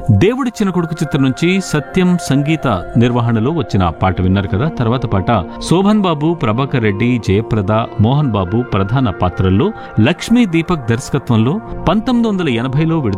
దేవుడిచ్చిన కొడుకు చిత్రం నుంచి సత్యం సంగీత నిర్వహణలో వచ్చిన పాట విన్నారు కదా. తర్వాత పాట శోభన్ బాబు, ప్రభాకర్ రెడ్డి, జయప్రద, మోహన్ బాబు ప్రధాన పాత్రల్లో, లక్ష్మీ దీపక్ దర్శకత్వంలో 1980లో